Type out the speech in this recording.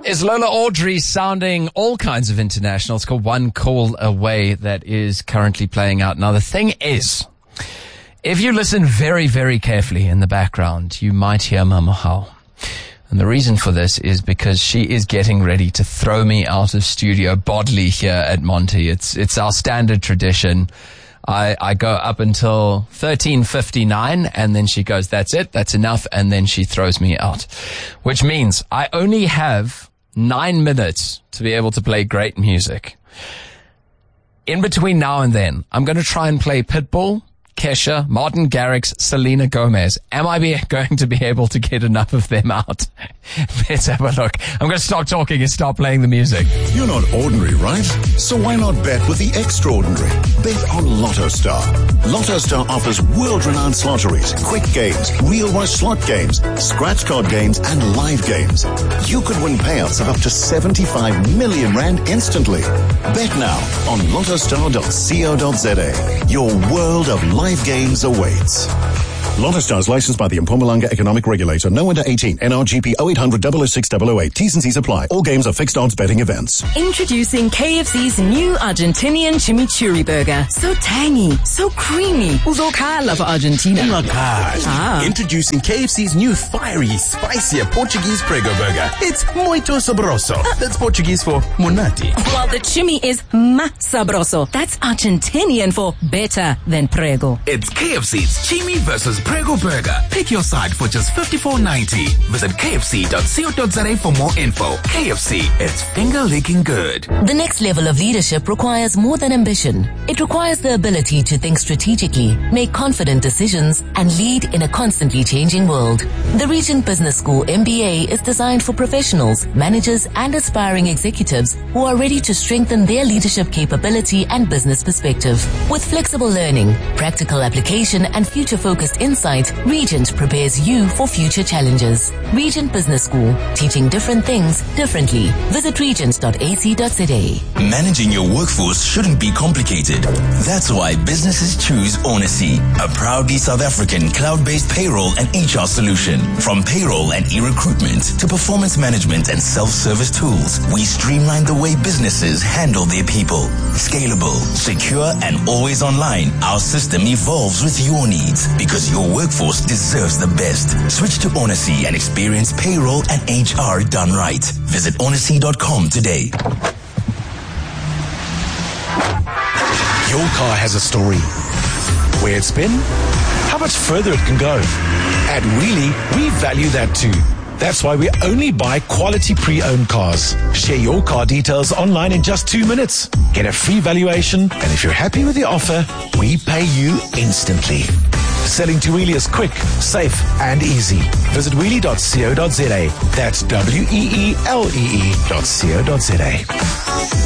Is Lola Audrey sounding all kinds of international? It's called One Call Away, that is currently playing out. Now, the thing is, if you listen very, very carefully in the background, you might hear Mama howl. And the reason for this is because she is getting ready to throw me out of studio bodily here at Monty. It's our standard tradition. I go up until 13:59 and then she goes, that's it, that's enough, and then she throws me out. Which means I only have 9 minutes to be able to play great music. In between now and then, I'm going to try and play Pitbull, Kesha, Martin Garrix, Selena Gomez. Am I going to be able to get enough of them out? Let's have a look. I'm going to stop talking and start playing the music. You're not ordinary, right? So why not bet with the extraordinary? Bet on Lotto Star. Lotto Star offers world-renowned slotteries, quick games, real rush slot games, scratch card games, and live games. You could win payouts of up to 75 million rand instantly. Bet now on lottostar.co.za. Your world of live games awaits. Lotto Star is licensed by the Mpumalanga Economic Regulator. No under 18. NRGP 0800 006 008. T's and C's apply. All games are fixed odds betting events. Introducing KFC's new Argentinian chimichurri burger. So tangy, so creamy. Uzokhala for Argentina. Oh my gosh. Introducing KFC's new fiery, spicier Portuguese Prego burger. It's muito sabroso. That's Portuguese for monati. While the chimi is más sabroso. That's Argentinian for better than Prego. It's KFC's Chimi versus Prego Burger. Pick your side for just $54.90. Visit kfc.co.za for more info. KFC, it's finger-licking good. The next level of leadership requires more than ambition. It requires the ability to think strategically, make confident decisions, and lead in a constantly changing world. The Regent Business School MBA is designed for professionals, managers, and aspiring executives who are ready to strengthen their leadership capability and business perspective. With flexible learning, practical application, and future-focused insight, Regent prepares you for future challenges. Regent Business School, teaching different things differently. Visit regent.ac.za. Managing your workforce shouldn't be complicated. That's why businesses choose Onacy, a proudly South African cloud-based payroll and HR solution. From payroll and e-recruitment to performance management and self-service tools, we streamline the way businesses handle their people. Scalable, secure, and always online, our system evolves with your needs because your workforce deserves the best. Switch to Onacy and experience payroll and HR done right. Visit onacy.com today. Your car has a story. Where it's been, how much further it can go. At Wheelie, we value that too. That's why we only buy quality pre-owned cars. Share your car details online in just 2 minutes. Get a free valuation, and if you're happy with the offer, we pay you instantly. Selling to Wheelie is quick, safe, and easy. Visit wheelie.co.za. That's WEELEE.co.za.